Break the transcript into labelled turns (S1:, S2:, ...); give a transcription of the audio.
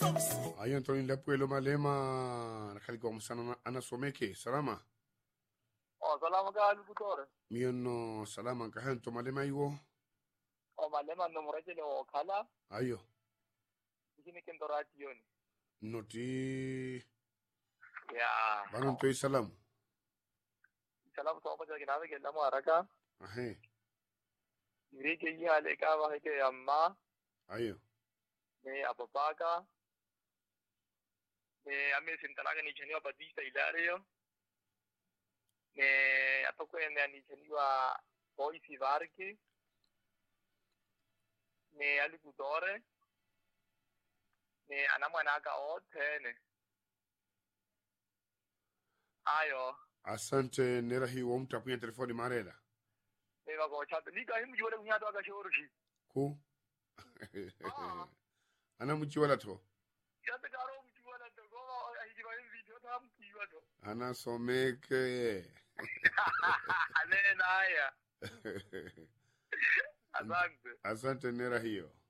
S1: Ayo Antonio Lapuelo Malema nakaliko msana anasomeke salama.
S2: Oh, salama ka alukutore.
S1: Miono salama nkahanto malema iwo.
S2: Oh, malema no murajele o kala.
S1: Ayo.
S2: Kini kendorati yoni.
S1: Noti.
S2: Ya.
S1: Banon toi salamu.
S2: Salam so baja ginawe ke lamu araka.
S1: Ahe.
S2: Iri ke yi hale ka wa ke amma.
S1: Ayo.
S2: Me apapaka. Me ame sintalaga ni cheni wa badista ilario. Me atoko ene ni cheni wa Boisi Varki. Me alukutore. Me anamwanaka otene. Ayo.
S1: Asante nerahi wa mtapunya telefoni marela.
S2: Neva ko chato lika himu jole kunya to akashoroshi.
S1: Ku. Ana mchiwala to.
S2: Yate karo mchiwala to go ahijiba himu video tam kiwa to.
S1: Ana someke.
S2: Ale na haya. Asante.
S1: Asante nerahi yo.